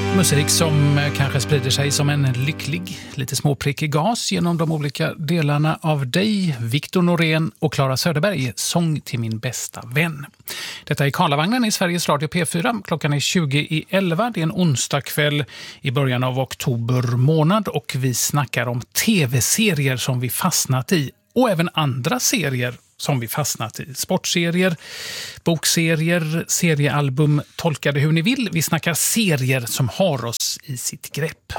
Musik som kanske sprider sig som en lycklig, lite småprickig gas genom de olika delarna av dig, Victor Norén och Clara Söderberg, Sång till min bästa vän. Detta är Karlavagnen i Sveriges Radio P4. Klockan är 20:11. Det är en onsdagkväll i början av oktober månad och vi snackar om tv-serier som vi fastnat i och även andra serier som vi fastnat i. Sportserier, bokserier, seriealbum, tolka det hur ni vill. Vi snackar serier som har oss i sitt grepp.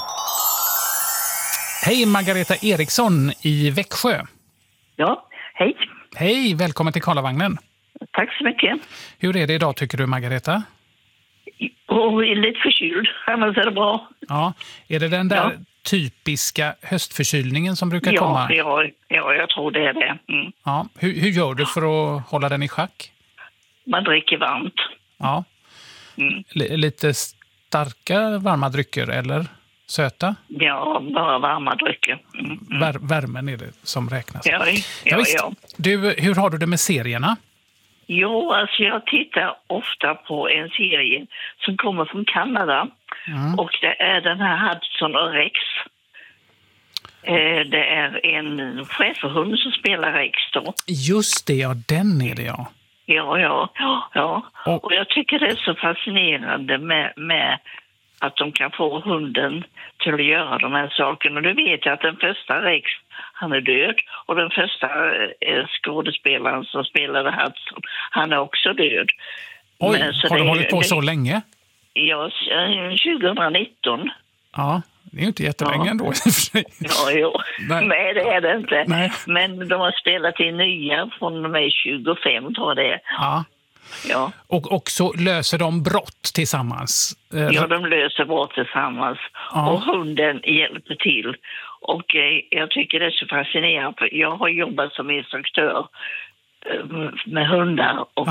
Hej Margareta Eriksson i Växjö. Ja, hej. Hej, välkommen till Karlavagnen. Tack så mycket. Hur är det idag tycker du Margareta? Lite förkyld, annars är det bra. Ja, är det den där typiska höstförkylningen som brukar komma? Ja, jag tror det är det. Mm. Ja, hur gör du för att hålla den i schack? Man dricker varmt. Ja. Mm. Lite starka varma drycker eller söta? Ja, bara varma drycker. Mm. Värmen är det som räknas. Ja. Du, hur har du det med serierna? Jo, alltså jag tittar ofta på en serie som kommer från Kanada. Mm. Och det är den här Hudson och Rex. Det är en schäferhund som spelar Rex då. Just det, ja, den är det ja. Ja. Och jag tycker det är så fascinerande med att de kan få hunden till att göra de här sakerna. Och du vet att den första Rex, han är död. Och den första skådespelaren som spelade Hudson, han är också död. Oj, har de hållit på så länge? Ja, 2019. Ja, det är ju inte jättelänge ändå i och för sig. Ja. Nej, det är det inte. Nej. Men de har spelat in nya från och med 25, tror jag det är. Ja. Och så löser de brott tillsammans? Ja, de löser brott tillsammans. Ja. Och hunden hjälper till. Och jag tycker det är så fascinerande. För jag har jobbat som instruktör med hundar. Och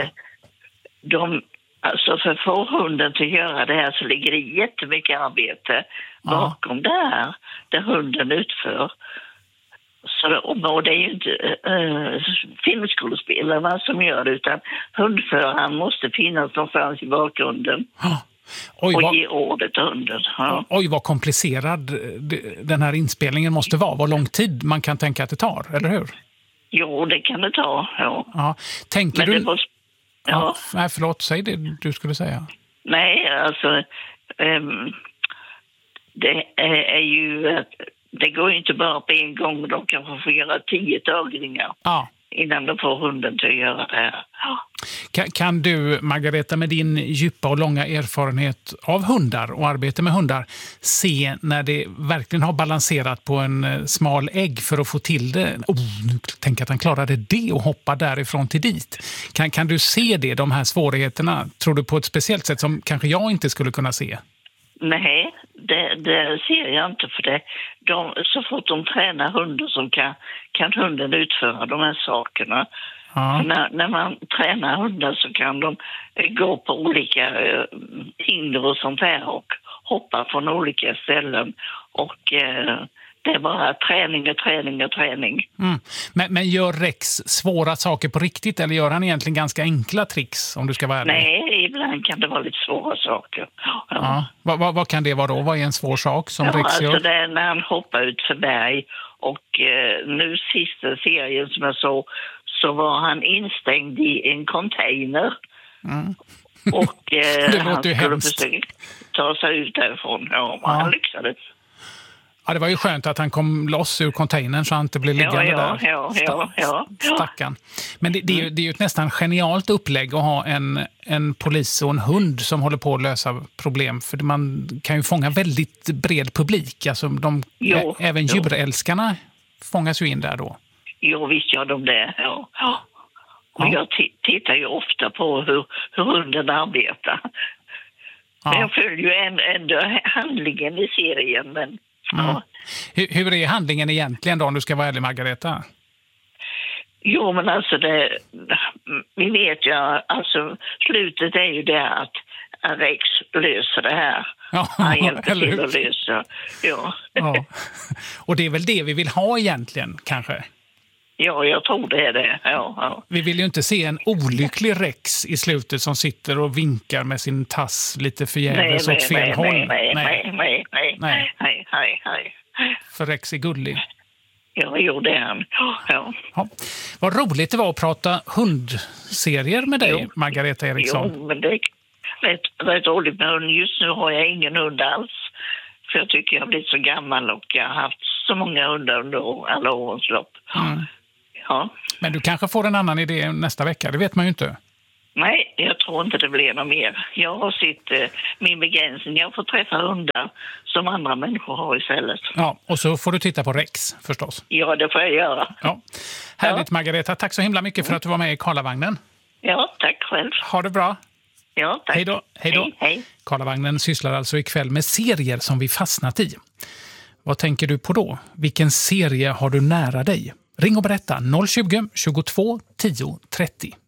alltså för att få hunden till att göra det här så ligger det jättemycket arbete bakom det här, det hunden utför. Och det är ju inte filmskådespelarna som gör det, utan hundföraren måste finnas någonstans i bakgrunden. Och ge ordet till hunden. Ja. Oj, vad komplicerad den här inspelningen måste vara. Vad lång tid man kan tänka att det tar, eller hur? Jo, det kan det ta, ja. Tänker men du... Nej, förlåt, säg det du skulle säga. Nej, alltså det är ju... Det går ju inte bara på en gång. De kan få göra 10 tagningar innan de får hunden till att göra det här. Kan du, Margareta, med din djupa och långa erfarenhet av hundar och arbete med hundar se när det verkligen har balanserat på en smal ägg för att få till det? Nu tänk att han klarade det och hoppa därifrån till dit. Kan du se det, de här svårigheterna, tror du, på ett speciellt sätt som kanske jag inte skulle kunna se? Nej, det ser jag inte, för det. Så fort de tränar hunden så kan hunden utföra de här sakerna. Ja. När man tränar hundar så kan de gå på olika hinder och sånt här och hoppa från olika ställen. Och det är bara träning. Mm. Men gör Rex svåra saker på riktigt, eller gör han egentligen ganska enkla tricks, om du ska vara ärlig? Nej, ibland kan det vara lite svåra saker. Ja. Vad kan det vara då? Vad är en svår sak som Rex gör? Alltså det är när han hoppar ut för berg. Och nu sista serien som jag såg, så var han instängd i en container. Mm. Och han skulle försöka ta sig ut därifrån. Han lyckades. Ja, det var ju skönt att han kom loss ur containern så han inte blev liggande där. Ja. Stackarn. Men det är ju ett nästan genialt upplägg att ha en polis och en hund som håller på att lösa problem. För man kan ju fånga väldigt bred publik. Alltså även djurälskarna fångas ju in där då. Jo, visst gör de det. Ja. Och jag tittar ju ofta på hur hunden arbetar. Ja. Jag följer ju ändå handlingen i serien, men... Ja. Hur är handlingen egentligen då, om du ska vara ärlig, Margareta? Jo, men alltså vi vet ju, alltså slutet är ju det att Rex löser det här. Ja, han hjälper till att lösa. Ja. Och det är väl det vi vill ha egentligen, kanske? Ja, jag tror det är det. Ja. Vi vill ju inte se en olycklig Rex i slutet som sitter och vinkar med sin tass lite förgäves åt fel håll. Nej. För Rex är gullig. Ja, det är han. Ja. Vad roligt det var att prata hundserier med dig, Margareta Eriksson. Jo, men det är rätt roligt med hund. Just nu har jag ingen hund alls. För jag tycker jag har blivit så gammal och jag har haft så många hundar under alla årens lopp. Ja. Men du kanske får en annan idé nästa vecka, det vet man ju inte. Nej, jag tror inte det blir något mer. Jag har sett min begränsning. Jag får träffa hundar som andra människor har istället. Ja, och så får du titta på Rex förstås. Ja, det får jag göra. Ja. Härligt Margareta, tack så himla mycket för att du var med i Karlavagnen. Ja, tack själv. Ha det bra. Ja, tack. Hej då. Hej. Karlavagnen sysslar alltså ikväll med serier som vi fastnat i. Vad tänker du på då? Vilken serie har du nära dig? Ring och berätta 020 22 10 30.